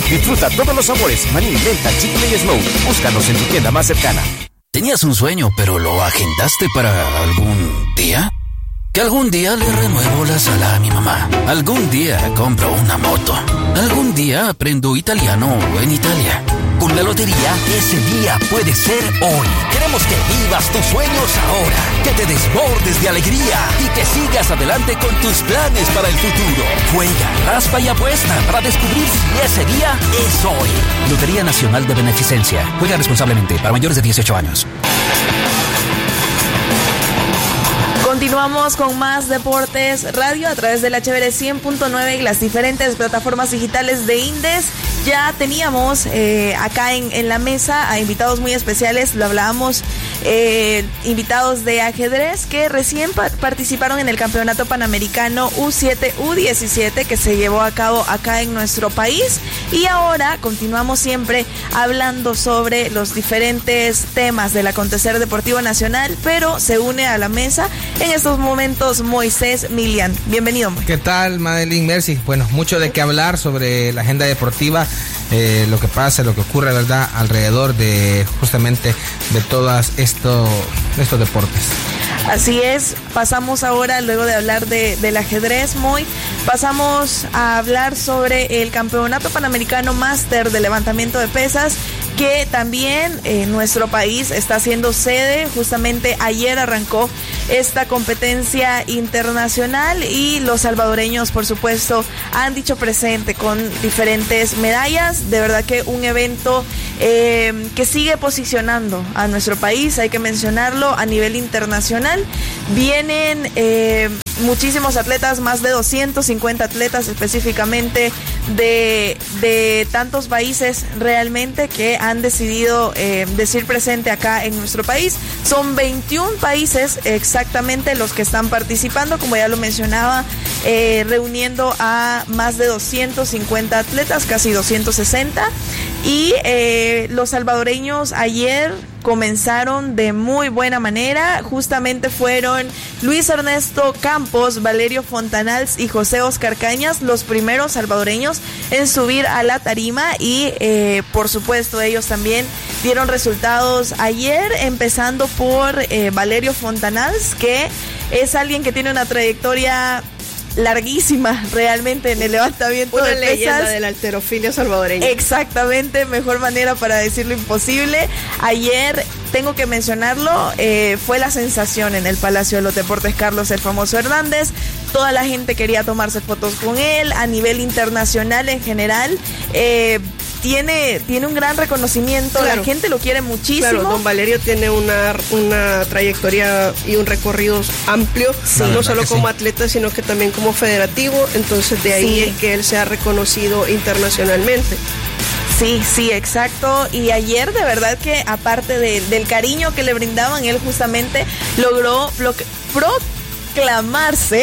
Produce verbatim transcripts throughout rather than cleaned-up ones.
Disfruta todos los sabores, maní, menta, chicle y Smoke. Búscanos en tu tienda más cercana. ¿Tenías un sueño, pero lo agendaste para algún día? Que algún día le renuevo la sala a mi mamá. Algún día compro una moto. Algún día aprendo italiano en Italia. Con la lotería, ese día puede ser hoy. Queremos que vivas tus sueños ahora, que te desbordes de alegría y que sigas adelante con tus planes para el futuro. Juega, raspa y apuesta para descubrir si ese día es hoy. Lotería Nacional de Beneficencia. Juega responsablemente para mayores de dieciocho años. Continuamos con más Deportes Radio a través del H B R cien punto nueve y las diferentes plataformas digitales de Indes. Ya teníamos eh, acá en, en la mesa a invitados muy especiales, lo hablábamos, eh, invitados de ajedrez que recién pa- participaron en el Campeonato Panamericano U siete U diecisiete que se llevó a cabo acá en nuestro país, y ahora continuamos siempre hablando sobre los diferentes temas del acontecer deportivo nacional, pero se une a la mesa en estos momentos Moisés Milian. Bienvenido. ¿Qué tal, Madeline? Merci. Bueno, mucho de qué hablar sobre la agenda deportiva, eh, lo que pasa, lo que ocurre, ¿verdad?, alrededor de justamente de todos esto, estos deportes. Así es, pasamos ahora, luego de hablar de, del ajedrez, Moy, pasamos a hablar sobre el Campeonato Panamericano Máster de Levantamiento de Pesas, que también eh, nuestro país está haciendo sede. Justamente ayer arrancó esta competencia internacional y los salvadoreños, por supuesto, han dicho presente con diferentes medallas. De verdad que un evento eh, que sigue posicionando a nuestro país, hay que mencionarlo, a nivel internacional. Vienen eh, muchísimos atletas, más de doscientos cincuenta atletas específicamente de, de tantos países realmente que han decidido eh, decir presente acá en nuestro país. Son veintiún países exactamente los que están participando, como ya lo mencionaba, eh, reuniendo a más de doscientos cincuenta atletas, casi doscientos sesenta, y eh, los salvadoreños ayer comenzaron de muy buena manera. Justamente fueron Luis Ernesto Campos, Valerio Fontanals y José Oscar Cañas los primeros salvadoreños en subir a la tarima, y eh, por supuesto ellos también dieron resultados ayer, empezando por eh, Valerio Fontanals, que es alguien que tiene una trayectoria larguísima realmente en el levantamiento una de pesas. Una leyenda de la halterofilia salvadoreña. Exactamente, mejor manera para decirlo imposible. Ayer, tengo que mencionarlo, eh, fue la sensación en el Palacio de los Deportes Carlos el Famoso Hernández. Toda la gente quería tomarse fotos con él. A nivel internacional en general, eh, Tiene, tiene un gran reconocimiento, claro. La gente lo quiere muchísimo. Claro, don Valerio tiene una, una trayectoria y un recorrido amplio, sí, no solo como sí. atleta, sino que también como federativo, entonces de ahí sí. es que él se ha reconocido internacionalmente. Sí, sí, exacto. Y ayer de verdad que aparte de, del cariño que le brindaban, él justamente logró bloque, pro proclamarse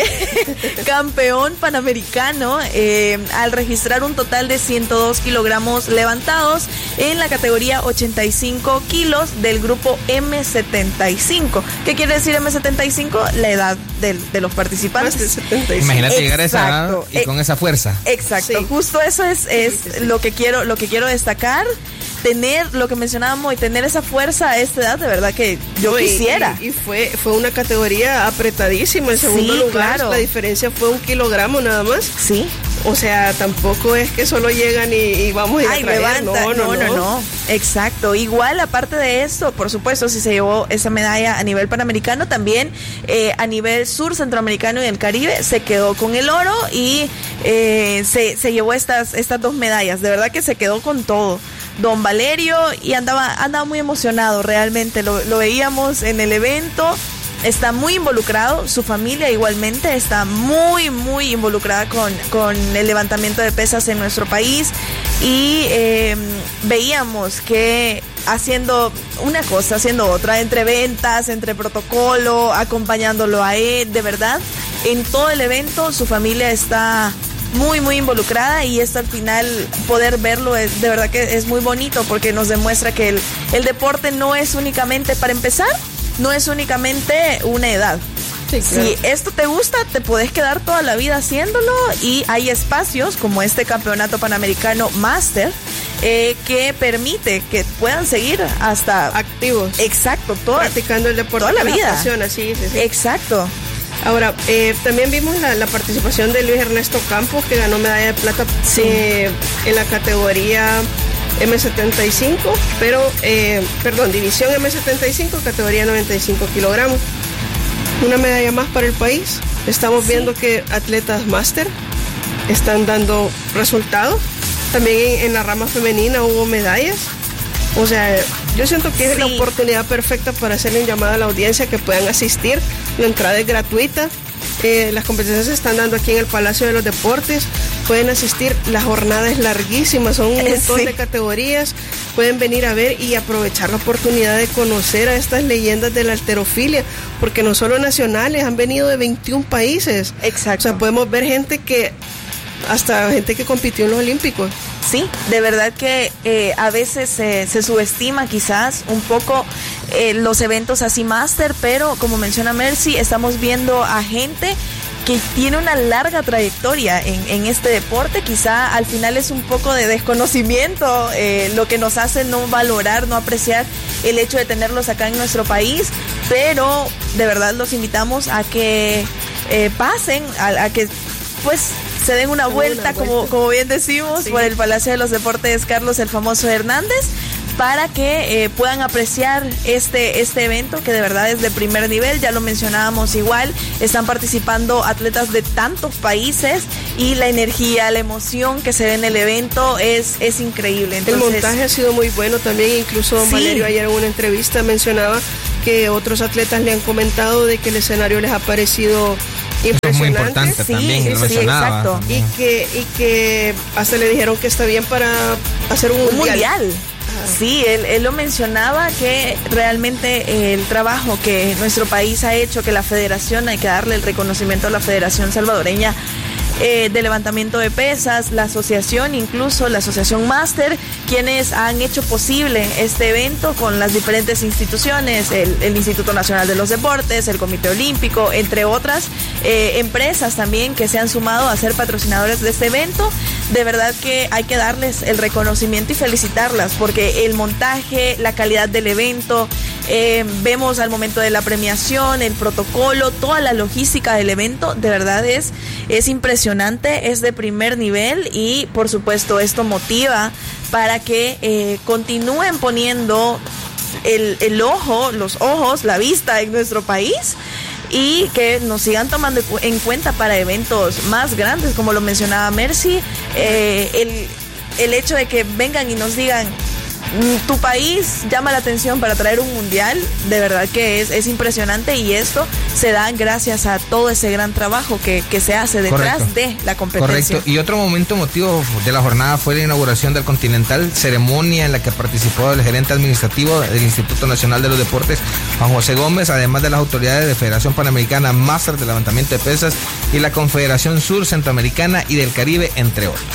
campeón panamericano eh, al registrar un total de ciento dos kilogramos levantados en la categoría ochenta y cinco kilos del grupo eme setenta y cinco. ¿Qué quiere decir eme setenta y cinco? La edad de, de los participantes. setenta y cinco. Imagínate llegar a esa edad y con esa fuerza. Exacto, sí. Justo eso es, es sí, sí, sí. lo que quiero, lo que quiero destacar. Tener lo que mencionábamos y tener esa fuerza a esta edad, de verdad que yo no, quisiera. Y, y fue, fue una categoría apretadísima. En segundo sí, lugar, claro. La diferencia fue un kilogramo nada más. Sí. O sea, tampoco es que solo llegan y, y vamos a ir Ay, a traer. Levanta. No, no, no, no, no. Exacto. Igual, aparte de esto, por supuesto, si se llevó esa medalla a nivel panamericano, también eh, a nivel sur, centroamericano y el Caribe, se quedó con el oro y eh, se, se llevó estas, estas dos medallas. De verdad que se quedó con todo don Valerio y andaba, andaba muy emocionado realmente, lo, lo veíamos en el evento, está muy involucrado, su familia igualmente está muy muy involucrada con, con el levantamiento de pesas en nuestro país y eh, veíamos que haciendo una cosa, haciendo otra, entre ventas, entre protocolo, acompañándolo a él, de verdad, en todo el evento su familia está muy muy involucrada y esto al final poder verlo es de verdad que es muy bonito porque nos demuestra que el, el deporte no es únicamente, para empezar, no es únicamente una edad. Sí, claro. Si esto te gusta, te puedes quedar toda la vida haciéndolo y hay espacios como este Campeonato Panamericano Máster eh, que permite que puedan seguir hasta activos. Exacto, toda, practicando el deporte. Toda la vida. Apasiona, sí, sí, sí. Exacto. Ahora, eh, también vimos la, la participación de Luis Ernesto Campos, que ganó medalla de plata sí. eh, en la categoría eme setenta y cinco, pero, eh, perdón, división eme setenta y cinco, categoría noventa y cinco kilogramos. Una medalla más para el país. Estamos sí. viendo que atletas máster están dando resultados. También en, en la rama femenina hubo medallas. O sea, yo siento que es sí. la oportunidad perfecta para hacerle un llamado a la audiencia que puedan asistir. La entrada es gratuita. Eh, las competencias se están dando aquí en el Palacio de los Deportes. Pueden asistir, la jornada es larguísima, son un montón sí. de categorías. Pueden venir a ver y aprovechar la oportunidad de conocer a estas leyendas de la halterofilia, porque no solo nacionales, han venido de veintiún países. Exacto. O sea, podemos ver gente que, hasta gente que compitió en los Olímpicos. Sí, de verdad que eh, a veces eh, se subestima quizás un poco eh, los eventos así máster, pero como menciona Mercy, estamos viendo a gente que tiene una larga trayectoria en, en este deporte. Quizá al final es un poco de desconocimiento eh, lo que nos hace no valorar, no apreciar el hecho de tenerlos acá en nuestro país, pero de verdad los invitamos a que eh, pasen, a, a que pues se den una vuelta, una vuelta. Como, como bien decimos, sí. por el Palacio de los Deportes Carlos el Famoso Hernández, para que eh, puedan apreciar este, este evento que de verdad es de primer nivel. Ya lo mencionábamos igual, están participando atletas de tantos países y la energía, la emoción que se ve en el evento es, es increíble. Entonces, el montaje ha sido muy bueno también, incluso don sí. Valerio ayer en una entrevista mencionaba que otros atletas le han comentado de que el escenario les ha parecido impresionante. Es muy importante sí, también, sí, lo mencionaba. Exacto. Y que, y que hasta le dijeron que está bien para hacer un, un mundial. mundial. Sí, él, él lo mencionaba, que realmente el trabajo que nuestro país ha hecho, que la federación, hay que darle el reconocimiento a la Federación Salvadoreña eh, de Levantamiento de Pesas, la asociación, incluso la Asociación Máster, quienes han hecho posible este evento con las diferentes instituciones, el, el Instituto Nacional de los Deportes, el Comité Olímpico, entre otras eh, empresas también que se han sumado a ser patrocinadores de este evento. De verdad que hay que darles el reconocimiento y felicitarlas, porque el montaje, la calidad del evento, eh, vemos al momento de la premiación, el protocolo, toda la logística del evento, de verdad es, es impresionante, es de primer nivel y por supuesto esto motiva para que eh, continúen poniendo el, el ojo, los ojos, la vista en nuestro país, y que nos sigan tomando en cuenta para eventos más grandes, como lo mencionaba Mercy. Eh, el, el hecho de que vengan y nos digan tu país llama la atención para traer un mundial, de verdad que es, es impresionante, y esto se da gracias a todo ese gran trabajo que, que se hace detrás Correcto. de la competencia. Correcto, y otro momento emotivo de la jornada fue la inauguración del Continental, ceremonia en la que participó el gerente administrativo del Instituto Nacional de los Deportes, Juan José Gómez, además de las autoridades de Federación Panamericana Máster de Levantamiento de Pesas y la Confederación Sur Centroamericana y del Caribe, entre otros.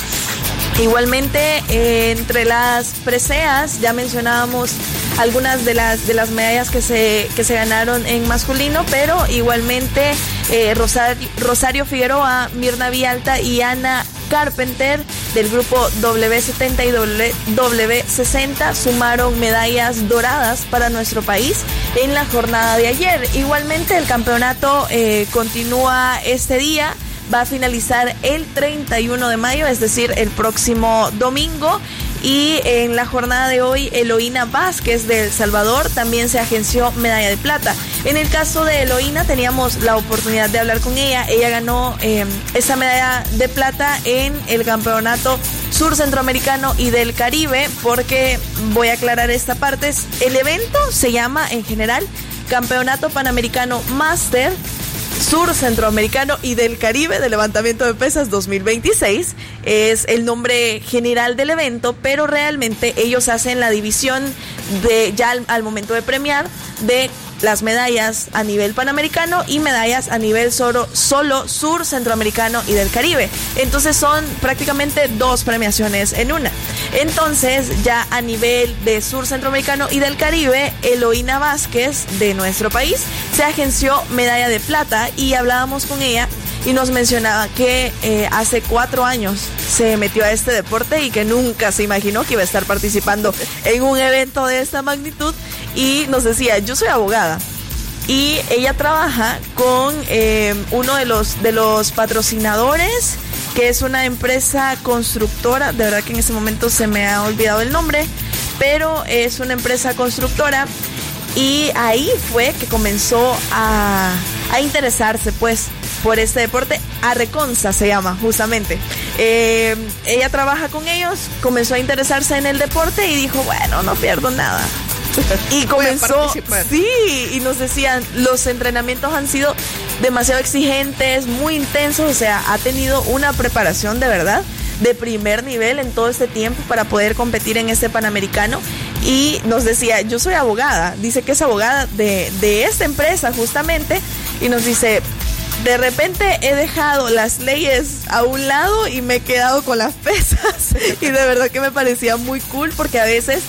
Igualmente, eh, entre las preseas, ya mencionábamos algunas de las de las medallas que se que se ganaron en masculino, pero igualmente eh, Rosario, Rosario Figueroa, Mirna Vialta y Ana Carpenter del grupo doble setenta y doble sesenta sumaron medallas doradas para nuestro país en la jornada de ayer. Igualmente, el campeonato eh, continúa este día. Va a finalizar el treinta y uno de mayo, es decir, el próximo domingo. Y en la jornada de hoy, Eloína Vázquez de El Salvador también se agenció medalla de plata. En el caso de Eloína, teníamos la oportunidad de hablar con ella. Ella ganó eh, esa medalla de plata en el Campeonato Sur Centroamericano y del Caribe, porque voy a aclarar esta parte. El evento se llama en general Campeonato Panamericano Máster Sur Centroamericano y del Caribe de Levantamiento de Pesas dos mil veintiséis. Es el nombre general del evento, pero realmente ellos hacen la división de ya al, al momento de premiar de las medallas a nivel panamericano y medallas a nivel solo, solo Sur Centroamericano y del Caribe. Entonces son prácticamente dos premiaciones en una. Entonces, ya a nivel de Sur Centroamericano y del Caribe, Eloína Vázquez, de nuestro país, se agenció medalla de plata y hablábamos con ella y nos mencionaba que eh, hace cuatro años se metió a este deporte y que nunca se imaginó que iba a estar participando en un evento de esta magnitud, y nos decía, yo soy abogada y ella trabaja con eh, uno de los, de los patrocinadores, que es una empresa constructora, de verdad que en ese momento se me ha olvidado el nombre, pero es una empresa constructora, y ahí fue que comenzó a, a interesarse pues por este deporte. Arreconza se llama justamente. Eh, ella trabaja con ellos, comenzó a interesarse en el deporte y dijo, bueno, no pierdo nada. Y comenzó, sí, y nos decían, los entrenamientos han sido demasiado exigentes, muy intensos, o sea, ha tenido una preparación de verdad de primer nivel en todo este tiempo para poder competir en este Panamericano. Y nos decía, yo soy abogada, dice que es abogada de, de esta empresa justamente, y nos dice, de repente he dejado las leyes a un lado y me he quedado con las pesas, y de verdad que me parecía muy cool, porque a veces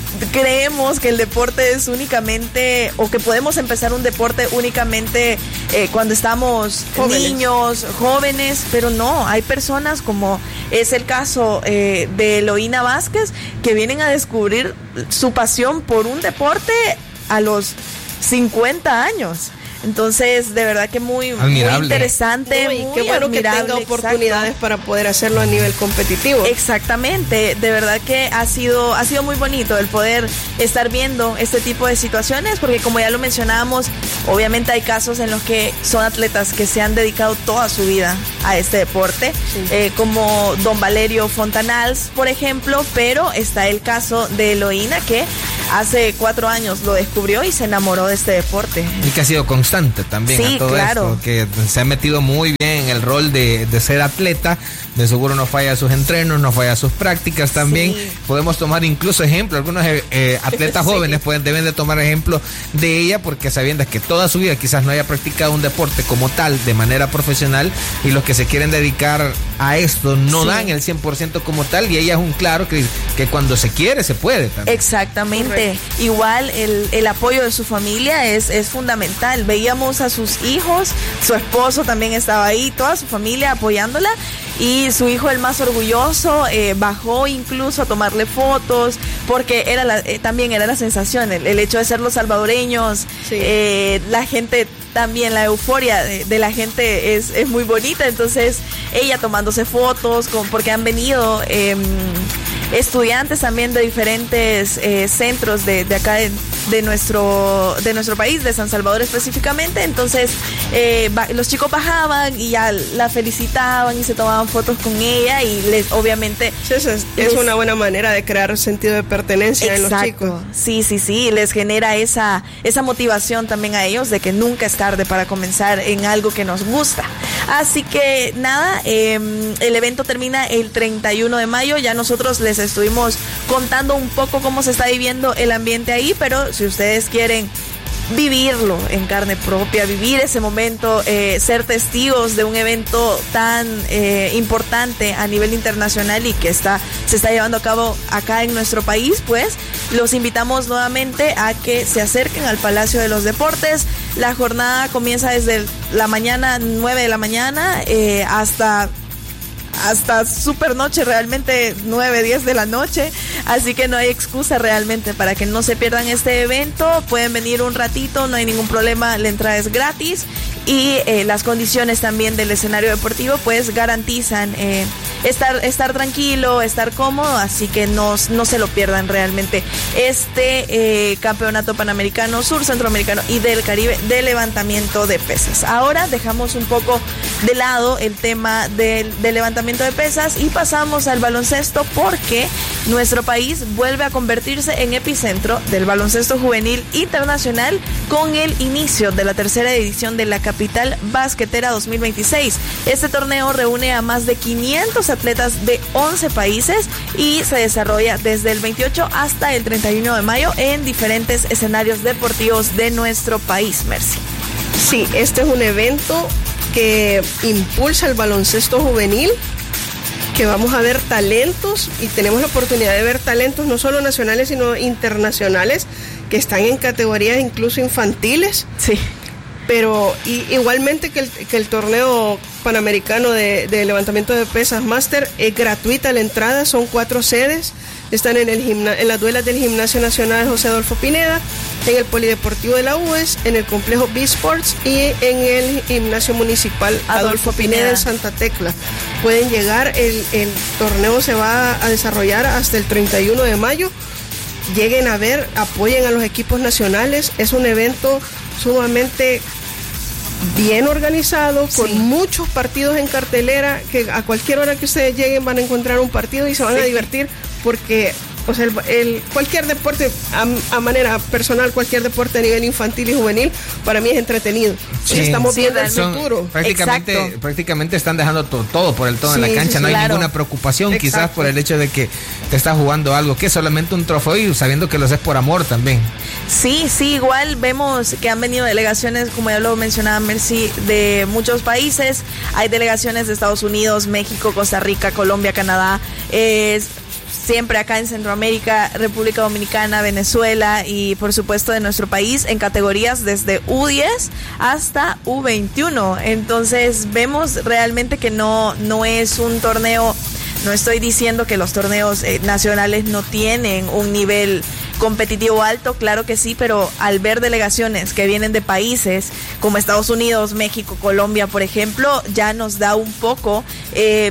creemos que el deporte es únicamente, o que podemos empezar un deporte únicamente eh, cuando estamos jóvenes. niños, jóvenes, pero no, hay personas como es el caso eh, de Eloína Vázquez, que vienen a descubrir su pasión por un deporte a los cincuenta años. Entonces, de verdad que muy, muy interesante. No, y muy qué bueno que tenga oportunidades, exacto, para poder hacerlo a nivel competitivo. Exactamente, de verdad que ha sido, ha sido muy bonito el poder estar viendo este tipo de situaciones, porque como ya lo mencionábamos, obviamente hay casos en los que son atletas que se han dedicado toda su vida a este deporte, sí. eh, como don Valerio Fontanals, por ejemplo, pero está el caso de Eloína, que hace cuatro años lo descubrió y se enamoró de este deporte. Y que ha sido constante también, sí, a todo claro. esto, que se ha metido muy bien en el rol de, de ser atleta. De seguro no falla sus entrenos, no falla sus prácticas también. Sí. Podemos tomar incluso ejemplo, algunos eh, atletas sí. jóvenes pueden, deben de tomar ejemplo de ella, porque sabiendo que toda su vida quizás no haya practicado un deporte como tal de manera profesional, y los que se quieren dedicar a esto no sí. dan el cien por ciento como tal, y ella es un claro que, que cuando se quiere se puede también. Exactamente. Correcto. Igual el, el apoyo de su familia es, es fundamental. Veíamos a sus hijos, su esposo también estaba ahí, toda su familia apoyándola, y su hijo, el más orgulloso, eh, bajó incluso a tomarle fotos, porque era la, eh, también era la sensación, el, el hecho de ser los salvadoreños, sí. eh, la gente también, la euforia de, de la gente es, es muy bonita. Entonces ella tomándose fotos, con, porque han venido eh, estudiantes también de diferentes eh, centros de, de acá de, de nuestro de nuestro país, de San Salvador específicamente. Entonces eh, ba- los chicos bajaban y ya la felicitaban y se tomaban fotos con ella, y les obviamente sí, es, es les, una buena manera de crear sentido de pertenencia exacto, en los chicos. Sí, sí, sí, les genera esa, esa motivación también a ellos de que nunca es tarde para comenzar en algo que nos gusta. Así que nada, eh, el evento termina el treinta y uno de mayo. Ya nosotros les estuvimos contando un poco cómo se está viviendo el ambiente ahí, pero si ustedes quieren vivirlo en carne propia, vivir ese momento, eh, ser testigos de un evento tan eh, importante a nivel internacional y que está se está llevando a cabo acá en nuestro país, pues los invitamos nuevamente a que se acerquen al Palacio de los Deportes. La jornada comienza desde la mañana, nueve de la mañana, eh, hasta hasta super noche, realmente nueve, diez de la noche, así que no hay excusa realmente para que no se pierdan este evento. Pueden venir un ratito, no hay ningún problema, la entrada es gratis, y eh, las condiciones también del escenario deportivo pues garantizan eh, estar, estar tranquilo, estar cómodo, así que no, no se lo pierdan realmente este eh, campeonato panamericano, sur centroamericano y del Caribe de levantamiento de pesas. Ahora dejamos un poco de lado el tema del, del levantamiento de pesas y pasamos al baloncesto, porque nuestro país vuelve a convertirse en epicentro del baloncesto juvenil internacional con el inicio de la tercera edición de la Capital Basquetera dos mil veintiséis. Este torneo reúne a más de quinientos atletas de once países y se desarrolla desde el veintiocho hasta el treinta y uno de mayo en diferentes escenarios deportivos de nuestro país. Mercy. Sí, este es un evento que impulsa el baloncesto juvenil que vamos a ver talentos y tenemos la oportunidad de ver talentos no solo nacionales sino internacionales que están en categorías incluso infantiles. Sí. Pero y, igualmente que el, que el torneo panamericano de, de levantamiento de pesas máster es gratuita la entrada, son cuatro sedes, están en, el gimna, en las duelas del Gimnasio Nacional José Adolfo Pineda, en el Polideportivo de la U E S, en el complejo B-Sports y en el Gimnasio Municipal Adolfo, Adolfo Pineda, Pineda en Santa Tecla. Pueden llegar, el, el torneo se va a desarrollar hasta el treinta y uno de mayo. Lleguen a ver, apoyen a los equipos nacionales, es un evento sumamente bien organizado, con sí. muchos partidos en cartelera, que a cualquier hora que ustedes lleguen van a encontrar un partido y se van sí. a divertir, porque o sea, el, el, cualquier deporte, a, a manera personal, cualquier deporte a nivel infantil y juvenil, para mí es entretenido. Sí. Estamos sí, viendo el futuro. Prácticamente, prácticamente están dejando todo, todo por el todo sí, en la cancha, sí, no sí, hay claro. ninguna preocupación. Exacto. Quizás por el hecho de que te estás jugando algo que es solamente un trofeo y sabiendo que lo haces por amor también. Sí, sí, igual vemos que han venido delegaciones, como ya lo mencionaba Mercy, de muchos países. Hay delegaciones de Estados Unidos, México, Costa Rica, Colombia, Canadá, eh, siempre acá en Centroamérica, República Dominicana, Venezuela y por supuesto de nuestro país en categorías desde U diez hasta U veintiuno. Entonces vemos realmente que no, no es un torneo, no estoy diciendo que los torneos eh, nacionales no tienen un nivel competitivo alto, claro que sí, pero al ver delegaciones que vienen de países como Estados Unidos, México, Colombia, por ejemplo, ya nos da un poco eh,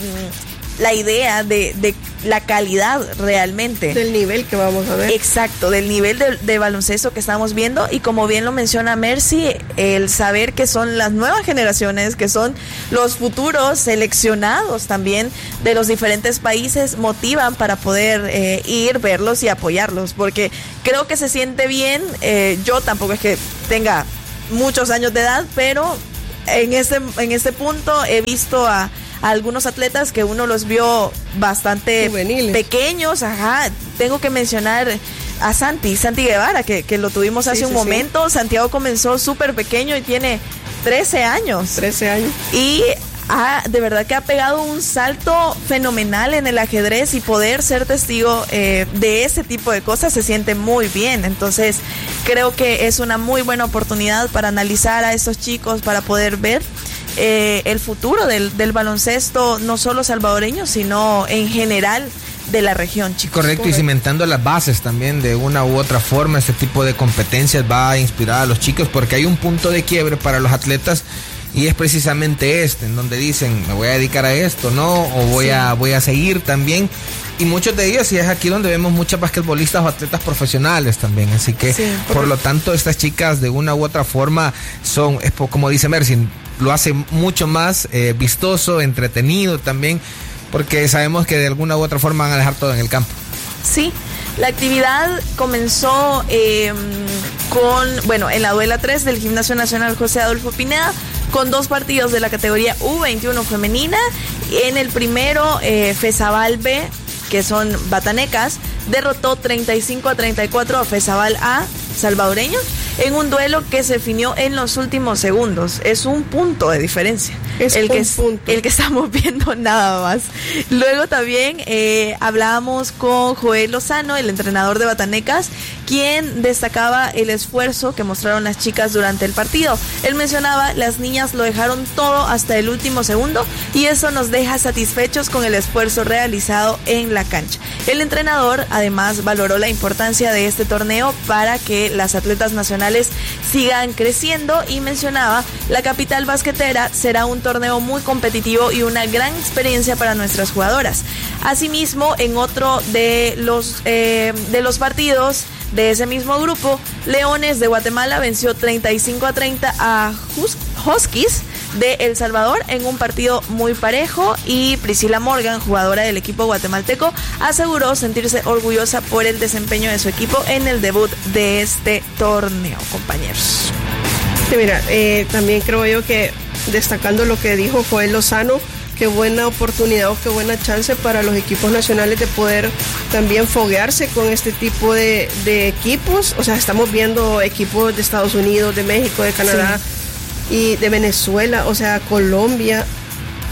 la idea de, de la calidad realmente. Del nivel que vamos a ver. Exacto, del nivel de, de baloncesto que estamos viendo y como bien lo menciona Mercy, el saber que son las nuevas generaciones, que son los futuros seleccionados también de los diferentes países, motivan para poder eh, ir, verlos y apoyarlos, porque creo que se siente bien, eh, yo tampoco es que tenga muchos años de edad, pero en este, en este punto he visto a a algunos atletas que uno los vio bastante juveniles, pequeños, ajá, tengo que mencionar a Santi, Santi Guevara, que, que lo tuvimos hace sí, un sí, momento, sí. Santiago comenzó súper pequeño y tiene trece años. trece años. Y ha, de verdad que ha pegado un salto fenomenal en el ajedrez y poder ser testigo eh, de ese tipo de cosas se siente muy bien. Entonces creo que es una muy buena oportunidad para analizar a estos chicos, para poder ver Eh, el futuro del, del baloncesto, no solo salvadoreño, sino en general de la región, chicos. Correcto, y cimentando las bases también de una u otra forma, este tipo de competencias va a inspirar a los chicos, porque hay un punto de quiebre para los atletas y es precisamente este, en donde dicen, me voy a dedicar a esto, ¿no? O voy, sí. a, voy a seguir también. Y muchos de ellos, y es aquí donde vemos muchas basquetbolistas o atletas profesionales también. Así que, sí, por lo tanto, estas chicas de una u otra forma son, es como dice Mercy, lo hace mucho más eh, vistoso, entretenido también, porque sabemos que de alguna u otra forma van a dejar todo en el campo. Sí, la actividad comenzó eh, con, bueno, en la duela tres del Gimnasio Nacional José Adolfo Pineda, con dos partidos de la categoría U veintiuno femenina. En el primero, eh, Fesabal B, que son batanecas, derrotó treinta y cinco a treinta y cuatro a Fesabal A, salvadoreño, en un duelo que se definió en los últimos segundos. Es un punto de diferencia. Es el un que, punto. El que estamos viendo nada más. Luego también eh, hablábamos con Joel Lozano, el entrenador de Batanecas, quien destacaba el esfuerzo que mostraron las chicas durante el partido. Él mencionaba, las niñas lo dejaron todo hasta el último segundo y eso nos deja satisfechos con el esfuerzo realizado en la cancha. El entrenador además valoró la importancia de este torneo para que las atletas nacionales sigan creciendo y mencionaba, la capital basquetera será un torneo muy competitivo y una gran experiencia para nuestras jugadoras. Asimismo, en otro de los, eh, de los partidos de ese mismo grupo, Leones de Guatemala venció treinta y cinco a treinta a Hus- Huskies de El Salvador en un partido muy parejo, y Priscila Morgan, jugadora del equipo guatemalteco, aseguró sentirse orgullosa por el desempeño de su equipo en el debut de este torneo, compañeros. Sí, mira, eh, también creo yo que destacando lo que dijo Joel Lozano, qué buena oportunidad o qué buena chance para los equipos nacionales de poder también foguearse con este tipo de, de equipos. O sea, estamos viendo equipos de Estados Unidos, de México, de Canadá, sí, y de Venezuela, o sea, Colombia.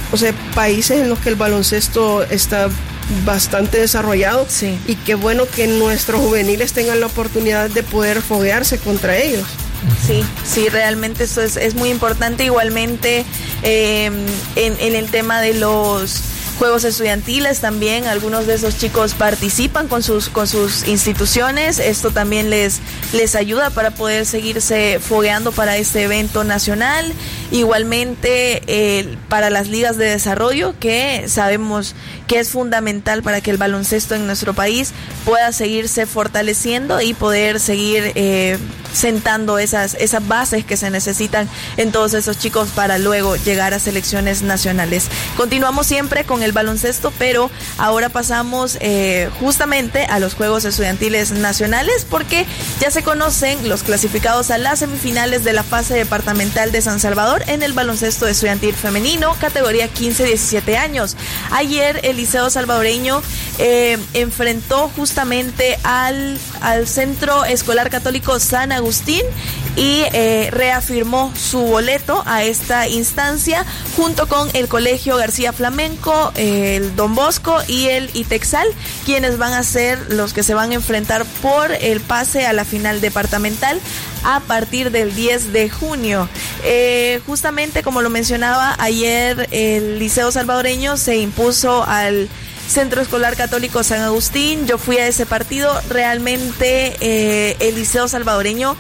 o sea, países en los que el baloncesto está bastante desarrollado, sí. Y qué bueno que nuestros juveniles tengan la oportunidad de poder foguearse contra ellos. Sí, sí, realmente eso es, es muy importante. Igualmente eh, en, en el tema de los juegos estudiantiles también, algunos de esos chicos participan con sus con sus instituciones. Esto también les, les ayuda para poder seguirse fogueando para este evento nacional. Igualmente eh, para las ligas de desarrollo, que sabemos que es fundamental para que el baloncesto en nuestro país pueda seguirse fortaleciendo y poder seguir eh, sentando esas, esas bases que se necesitan en todos esos chicos para luego llegar a selecciones nacionales. Continuamos siempre con el baloncesto, pero ahora pasamos eh, justamente a los Juegos Estudiantiles Nacionales, porque ya se conocen los clasificados a las semifinales de la fase departamental de San Salvador en el baloncesto estudiantil femenino, categoría quince a diecisiete años. Ayer el Liceo Salvadoreño eh, enfrentó justamente al, al Centro Escolar Católico San Agustín y eh, reafirmó su boleto a esta instancia junto con el Colegio García Flamenco, el Don Bosco y el Itexal, quienes van a ser los que se van a enfrentar por el pase a la final departamental a partir del diez de junio. Eh, justamente como lo mencionaba ayer, el Liceo Salvadoreño se impuso al Centro Escolar Católico San Agustín. Yo fui a ese partido. Realmente eh, el Liceo Salvadoreño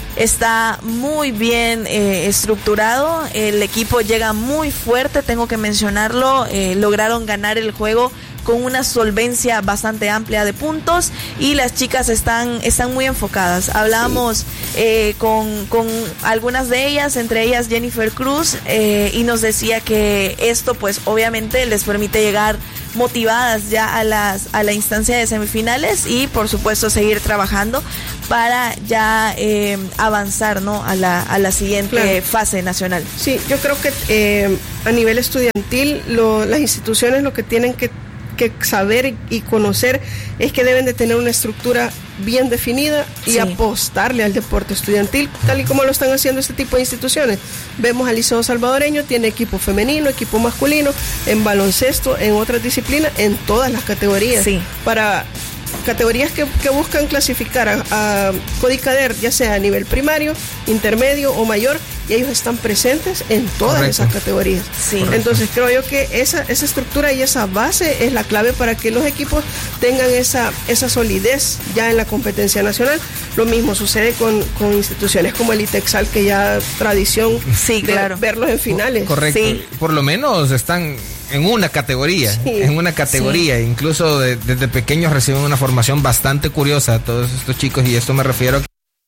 está muy bien eh, estructurado, el equipo llega muy fuerte, tengo que mencionarlo, eh, lograron ganar el juego con una solvencia bastante amplia de puntos y las chicas están, están muy enfocadas. Hablamos eh, con, con algunas de ellas, entre ellas Jennifer Cruz, eh, y nos decía que esto pues obviamente les permite llegar motivadas ya a las a la instancia de semifinales y por supuesto seguir trabajando para ya eh, avanzar, ¿no?, a la a la siguiente claro. fase nacional. Sí, yo creo que eh, a nivel estudiantil lo, las instituciones lo que tienen que que saber y conocer es que deben de tener una estructura bien definida y sí. apostarle al deporte estudiantil, tal y como lo están haciendo este tipo de instituciones. Vemos al Liceo Salvadoreño, tiene equipo femenino, equipo masculino, en baloncesto, en otras disciplinas, en todas las categorías. Sí. Para categorías que, que buscan clasificar a, a Codicader, ya sea a nivel primario, intermedio o mayor, y ellos están presentes en todas Correcto. Esas categorías. Sí. Entonces creo yo que esa, esa estructura y esa base es la clave para que los equipos tengan esa, esa solidez ya en la competencia nacional. Lo mismo sucede con, con instituciones como el Itexal, que ya tradición sí, de claro. verlos en finales. Correcto. Sí. Por lo menos están en una categoría, sí. en una categoría. Sí. Incluso de, desde pequeños reciben una formación bastante curiosa todos estos chicos, y esto me refiero a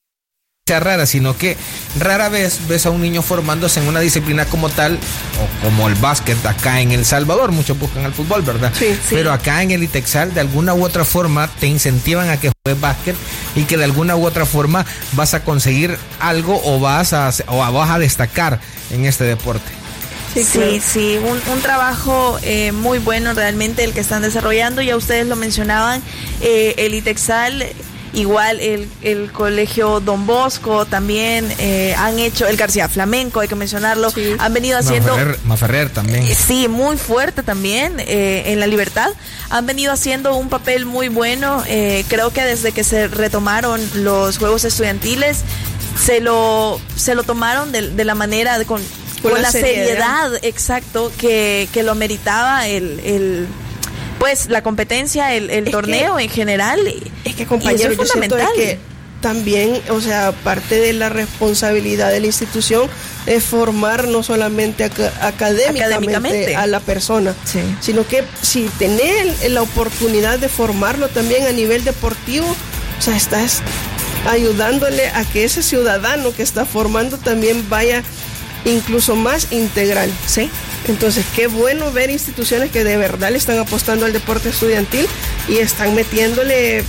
sea rara, sino que rara vez ves a un niño formándose en una disciplina como tal, o como el básquet acá en El Salvador. Muchos buscan el fútbol, ¿verdad? Sí, sí. Pero acá en el Itexal, de alguna u otra forma, te incentivan a que juegues básquet y que de alguna u otra forma vas a conseguir algo o vas a, o vas a destacar en este deporte. Sí, claro. sí, sí, un, un trabajo eh, muy bueno realmente el que están desarrollando. Ya ustedes lo mencionaban, eh, el Itexal, igual el, el colegio Don Bosco también eh, han hecho, el García Flamenco, hay que mencionarlo, sí. han venido haciendo Maferrer, Maferrer también eh, sí, muy fuerte también eh, en La Libertad, han venido haciendo un papel muy bueno. Eh, creo que desde que se retomaron los juegos estudiantiles se lo se lo tomaron de, de la manera de, con, con, con la seriedad, seriedad exacto que, que lo meritaba el, el pues la competencia, el, el torneo que, en general. Es que, compañero, yo siento de que también, o sea, parte de la responsabilidad de la institución es formar no solamente ac- académicamente, académicamente a la persona, sí. sino que si tenés la oportunidad de formarlo también a nivel deportivo, o sea, estás ayudándole a que ese ciudadano que está formando también vaya incluso más integral. Sí. Entonces, qué bueno ver instituciones que de verdad le están apostando al deporte estudiantil y están metiéndole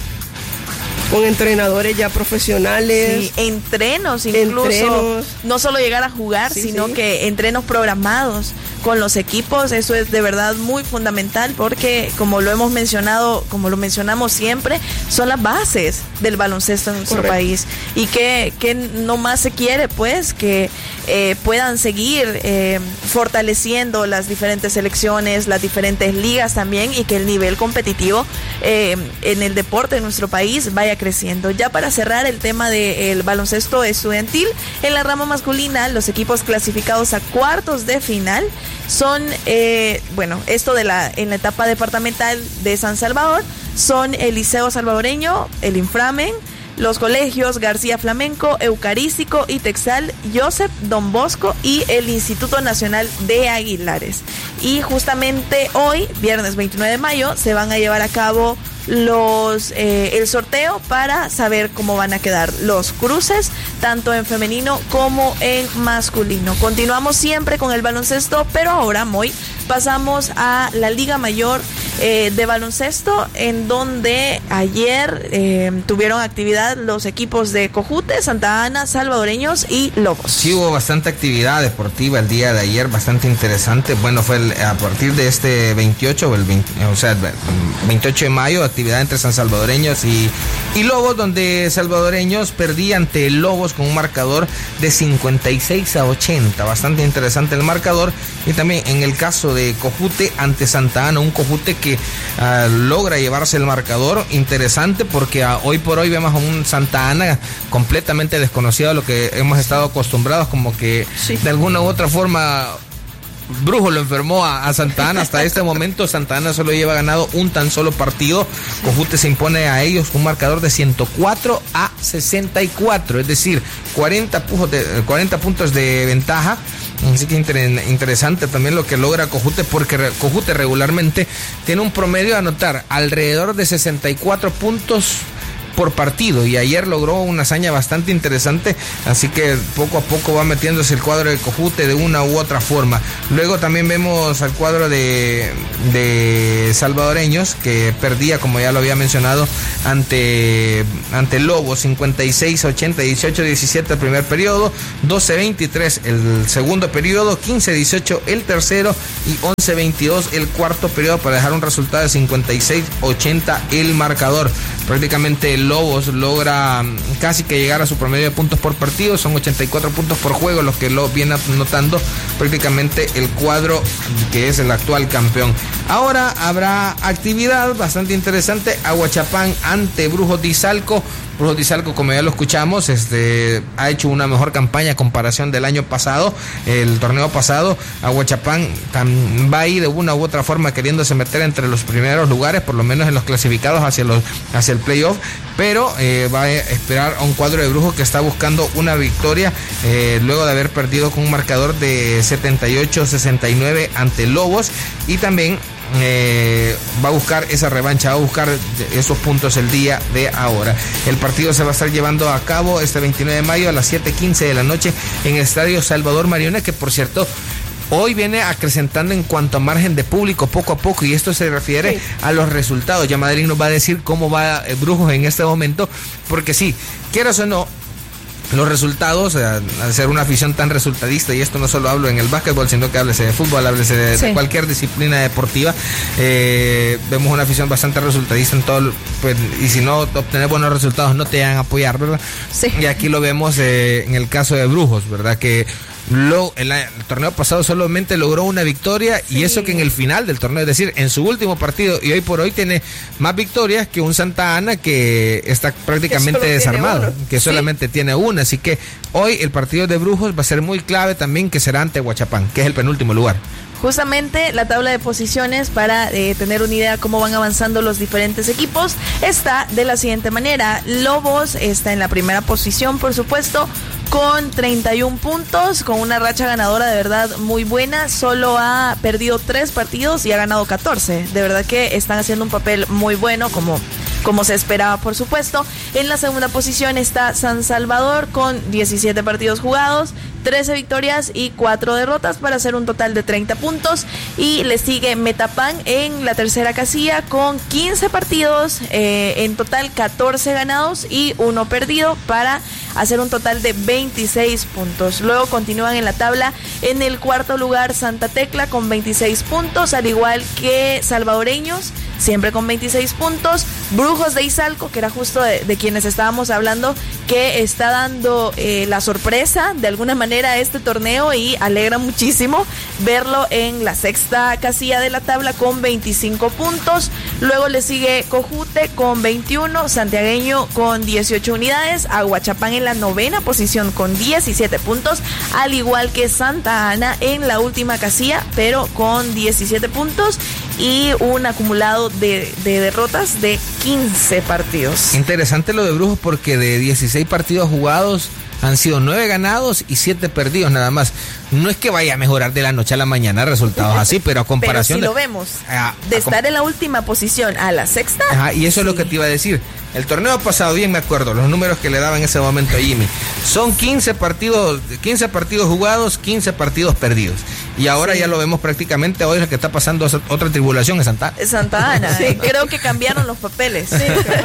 con entrenadores ya profesionales. Sí, entrenos incluso. Entrenos. No solo llegar a jugar, sí, sino sí. que entrenos programados con los equipos. Eso es de verdad muy fundamental porque, como lo hemos mencionado, como lo mencionamos siempre, son las bases del baloncesto en nuestro Correcto. país. Y que, que no más se quiere, pues, que eh, puedan seguir eh, fortaleciendo las diferentes selecciones, las diferentes ligas también, y que el nivel competitivo eh, en el deporte de nuestro país vaya creciendo. Ya para cerrar el tema del baloncesto estudiantil, en la rama masculina, los equipos clasificados a cuartos de final son, eh, bueno, esto de la en la etapa departamental de San Salvador, son el Liceo Salvadoreño, el Inframen, los colegios García Flamenco, Eucarístico y Texal, Joseph Don Bosco y el Instituto Nacional de Aguilares. Y justamente hoy, viernes veintinueve de mayo, se van a llevar a cabo los eh, el sorteo para saber cómo van a quedar los cruces, tanto en femenino como en masculino. Continuamos siempre con el baloncesto, pero ahora, Moy, pasamos a la Liga Mayor eh, de baloncesto, en donde ayer eh, tuvieron actividad los equipos de Cojute, Santa Ana, Salvadoreños y Lobos. Sí, hubo bastante actividad deportiva el día de ayer, bastante interesante. Bueno, fue el, a partir de este veintiocho, o, el veinte, o sea, el veintiocho de mayo, actividad entre San Salvadoreños y, y Lobos, donde Salvadoreños perdía ante Lobos con un marcador de cincuenta y seis a ochenta. Bastante interesante el marcador. Y también en el caso de Cojute ante Santa Ana, un Cojute que uh, logra llevarse el marcador. Interesante porque uh, hoy por hoy vemos a un Santa Ana completamente desconocido a lo que hemos estado acostumbrados, como que sí. de alguna u otra forma Brujo lo enfermó a, a Santa Ana. Hasta este momento Santa Ana solo lleva ganado un tan solo partido. Cojute se impone a ellos con un marcador de ciento cuatro a sesenta y cuatro, es decir, cuarenta, pujos de, cuarenta puntos de ventaja. Así que inter, interesante también lo que logra Cojute, porque re, Cojute regularmente tiene un promedio de anotar alrededor de sesenta y cuatro puntos por partido, y ayer logró una hazaña bastante interesante, así que poco a poco va metiéndose el cuadro de Cojute de una u otra forma. Luego también vemos al cuadro de, de Salvadoreños, que perdía, como ya lo había mencionado, ante, ante Lobos, cincuenta y seis a ochenta, dieciocho a diecisiete el primer periodo, doce a veintitrés el segundo periodo, quince a dieciocho el tercero y once a veintidós el cuarto periodo, para dejar un resultado de cincuenta y seis a ochenta el marcador. Prácticamente el Lobos logra casi que llegar a su promedio de puntos por partido, son ochenta y cuatro puntos por juego los que lo viene anotando prácticamente el cuadro que es el actual campeón. Ahora habrá actividad bastante interesante, Aguachapán ante Brujos de Izalco. Brujos de Izalco, como ya lo escuchamos, este, ha hecho una mejor campaña a comparación del año pasado, el torneo pasado. Aguachapán va ahí de una u otra forma queriéndose meter entre los primeros lugares, por lo menos en los clasificados hacia, los, hacia el playoff, pero eh, va a esperar a un cuadro de Brujos que está buscando una victoria eh, luego de haber perdido con un marcador de setenta y ocho a sesenta y nueve ante Lobos, y también Eh, va a buscar esa revancha, va a buscar esos puntos el día de ahora. El partido se va a estar llevando a cabo este veintinueve de mayo a las siete quince de la noche en el Estadio Salvador Mariona, que por cierto hoy viene acrecentando en cuanto a margen de público poco a poco, y esto se refiere sí. a los resultados. Ya Madeline nos va a decir cómo va Brujos en este momento, porque sí, quieras o no, los resultados, al ser una afición tan resultadista, y esto no solo hablo en el básquetbol, sino que háblese de fútbol, háblese de, sí. de cualquier disciplina deportiva, eh, vemos una afición bastante resultadista en todo, pues, y si no obtener buenos resultados no te van a apoyar, ¿verdad? Sí. Y aquí lo vemos eh, en el caso de Brujos, ¿verdad? Que Lo, el, el torneo pasado solamente logró una victoria, sí. y eso que en el final del torneo, es decir, en su último partido, y hoy por hoy tiene más victorias que un Santa Ana que está prácticamente que desarmado, que sí. solamente tiene una. Así que hoy el partido de Brujos va a ser muy clave también, que será ante Aguachapán, que es el penúltimo lugar. Justamente la tabla de posiciones, para eh, tener una idea cómo van avanzando los diferentes equipos, está de la siguiente manera. Lobos está en la primera posición, por supuesto, con treinta y un puntos, con una racha ganadora de verdad muy buena. Solo ha perdido tres partidos y ha ganado catorce. De verdad que están haciendo un papel muy bueno, como como se esperaba, por supuesto. En la segunda posición está San Salvador con diecisiete partidos jugados, trece victorias y cuatro derrotas para hacer un total de treinta puntos. Y le sigue Metapan en la tercera casilla con quince partidos, eh, en total catorce ganados y uno perdido para hacer un total de veintiséis puntos. Luego continúan en la tabla en el cuarto lugar Santa Tecla con veintiséis puntos, al igual que Salvadoreños, siempre con veintiséis puntos. Brujos de Izalco, que era justo de, de quienes estábamos hablando, que está dando eh, la sorpresa de alguna manera a este torneo y alegra muchísimo verlo en la sexta casilla de la tabla con veinticinco puntos. Luego le sigue Cojute con veintiuno, Santiagueño con dieciocho unidades, Aguachapán en la novena posición con diecisiete puntos, al igual que Santa Ana en la última casilla, pero con diecisiete puntos y un acumulado de, de derrotas de quince partidos. Interesante lo de Brujos, porque de dieciséis partidos jugados han sido nueve ganados y siete perdidos nada más. No es que vaya a mejorar de la noche a la mañana resultados así, pero a comparación... Pero si de, lo vemos, a, de a, estar en la última posición a la sexta... Ajá, y eso sí. es lo que te iba a decir. El torneo pasado, bien me acuerdo, los números que le daba en ese momento a Jimmy. Son quince partidos, quince partidos jugados, quince partidos perdidos. Y ahora sí. ya lo vemos prácticamente, hoy es lo que está pasando otra tribulación en Santa Ana. Santa Ana, sí. Creo que cambiaron los papeles. Sí,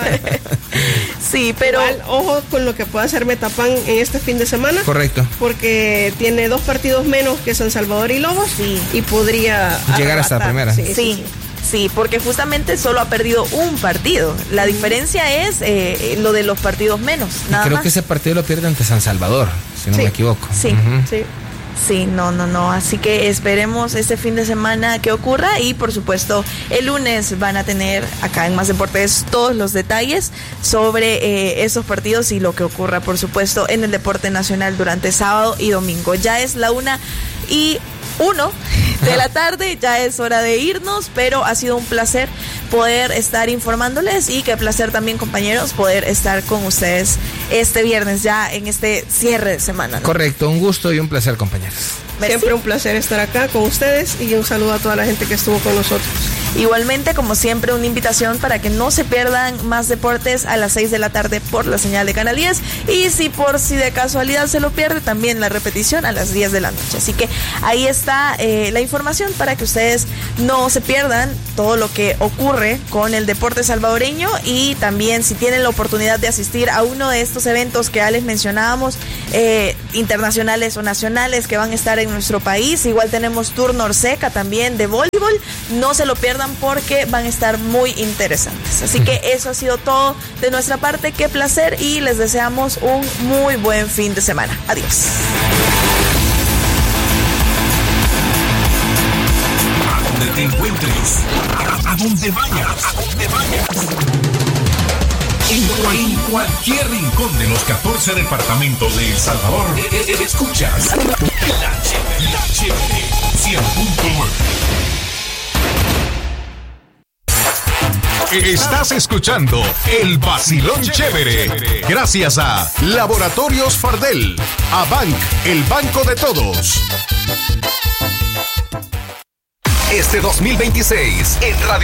sí, pero... Igual, ojo con lo que puede hacer Metapan en este fin de semana. Correcto. Porque tiene dos partidos menos que San Salvador y Lobos. Sí. Y podría llegar arrebatar. Hasta la primera. Sí, sí, sí. Sí, porque justamente solo ha perdido un partido. La diferencia es eh, lo de los partidos menos, nada Creo más. que ese partido lo pierde ante San Salvador, si no sí. me equivoco. Sí, uh-huh. sí. Sí, no, no, no. Así que esperemos este fin de semana que ocurra y por supuesto el lunes van a tener acá en Más Deportes todos los detalles sobre eh, esos partidos y lo que ocurra, por supuesto, en el deporte nacional durante sábado y domingo. Ya es la una y uno de la tarde, ya es hora de irnos, pero ha sido un placer poder estar informándoles y qué placer también, compañeros, poder estar con ustedes este viernes ya en este cierre de semana, ¿no? Correcto, un gusto y un placer, compañeros. Merci. Siempre un placer estar acá con ustedes y un saludo a toda la gente que estuvo con nosotros. Igualmente, como siempre, una invitación para que no se pierdan Más Deportes a las seis de la tarde por la señal de Canal diez, y si por si de casualidad se lo pierde, también la repetición a las diez de la noche. Así que ahí está eh, la información para que ustedes no se pierdan todo lo que ocurre con el deporte salvadoreño, y también si tienen la oportunidad de asistir a uno de estos eventos que ya les mencionábamos, eh, internacionales o nacionales que van a estar en nuestro país. Igual tenemos Tour Norseca también de voleibol, no se lo pierdan porque van a estar muy interesantes. Así que eso ha sido todo de nuestra parte, qué placer, y les deseamos un muy buen fin de semana. Adiós. A donde te encuentres, a donde vayas, a donde vayas. En, en cualquier rincón de los catorce departamentos de El Salvador, escuchas La Chévere, La Chévere, cien punto nueve. Estás escuchando El Vacilón Chévere, gracias a Laboratorios Fardel, a Bank, el banco de todos. Este dos mil veintiséis, en Radio